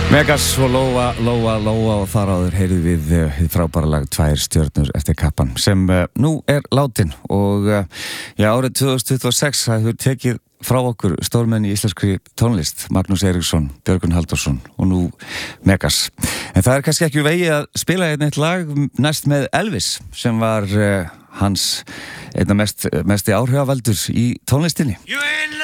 Megas og Lóa og þar áður heyrðum við hið frábæra lag Tvær stjörnur eftir Kappan sem nú er látin og árið 2026 hefur tekið frá okkur stórmenn í íslenskri tónlist Magnús Eiríksson, Björgvin Halldórsson og nú Megas. En það er kannski ekki úr vegi að spila eitt lag næst með Elvis sem var hans einna mesti áhrifavaldur í tónlistinni.